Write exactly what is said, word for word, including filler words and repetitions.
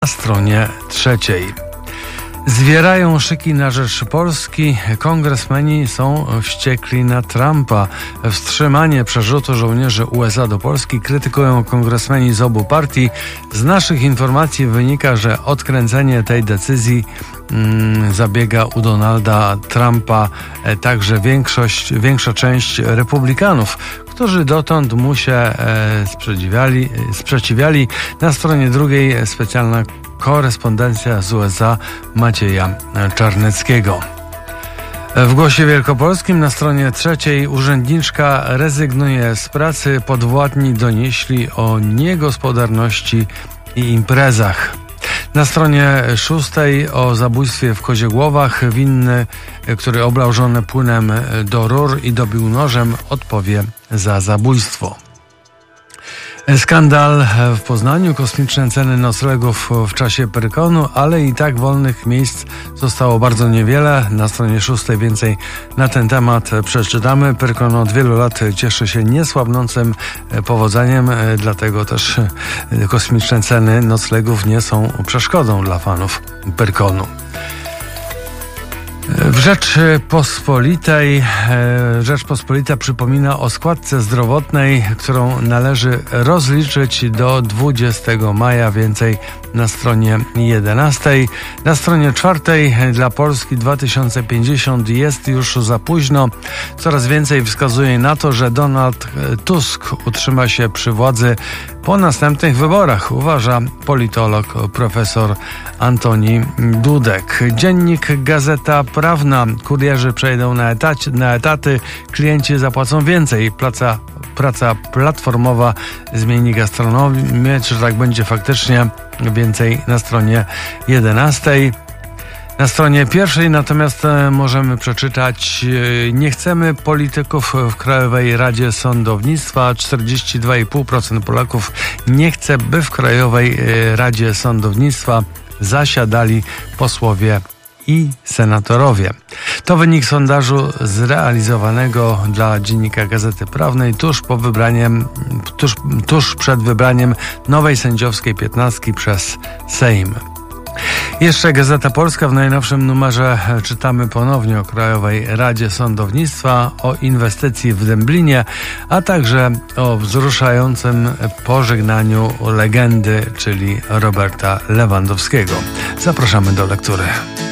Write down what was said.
stronie trzeciej. Zwierają szyki na rzecz Polski. Kongresmeni są wściekli na Trumpa. Wstrzymanie przerzutu żołnierzy U S A do Polski krytykują kongresmeni z obu partii. Z naszych informacji wynika, że odkręcenie tej decyzji mm, zabiega u Donalda Trumpa e, także większość, większa część republikanów, którzy dotąd mu się e, sprzeciwiali, sprzeciwiali. Na stronie drugiej specjalna korespondencja z U S A Macieja Czarneckiego. W Głosie Wielkopolskim na stronie trzeciej urzędniczka rezygnuje z pracy. Podwładni donieśli o niegospodarności i imprezach. Na stronie szóstej o zabójstwie w Koziegłowach. Winny, który oblał żonę płynem do rur i dobił nożem, odpowie za zabójstwo. Skandal w Poznaniu, kosmiczne ceny noclegów w czasie Pyrkonu, ale i tak wolnych miejsc zostało bardzo niewiele. Na stronie szóstej więcej na ten temat przeczytamy. Pyrkon od wielu lat cieszy się niesłabnącym powodzeniem, dlatego też kosmiczne ceny noclegów nie są przeszkodą dla fanów Pyrkonu. W Rzeczpospolitej Rzeczpospolita przypomina o składce zdrowotnej, którą należy rozliczyć do dwudziestego maja. Więcej na stronie jedenastej. Na stronie czwartej dla Polski dwa tysiące pięćdziesiąt jest już za późno. Coraz więcej wskazuje na to, że Donald Tusk utrzyma się przy władzy po następnych wyborach, uważa politolog profesor Antoni Dudek. Dziennik Gazeta Prawna. Kurierzy przejdą na, etacie, na etaty, klienci zapłacą więcej. Praca, praca platformowa zmieni gastronomię. Czy tak będzie faktycznie? Więcej na stronie jedenastej. Na stronie pierwszej natomiast możemy przeczytać: nie chcemy polityków w Krajowej Radzie Sądownictwa. czterdzieści dwa i pół procent Polaków nie chce, by w Krajowej Radzie Sądownictwa zasiadali posłowie i senatorowie. To wynik sondażu zrealizowanego dla Dziennika Gazety Prawnej tuż po wybraniem, tuż, tuż przed wybraniem nowej sędziowskiej piętnastki przez Sejm. Jeszcze Gazeta Polska. W najnowszym numerze czytamy ponownie o Krajowej Radzie Sądownictwa, o inwestycji w Dęblinie, a także o wzruszającym pożegnaniu legendy, czyli Roberta Lewandowskiego. Zapraszamy do lektury.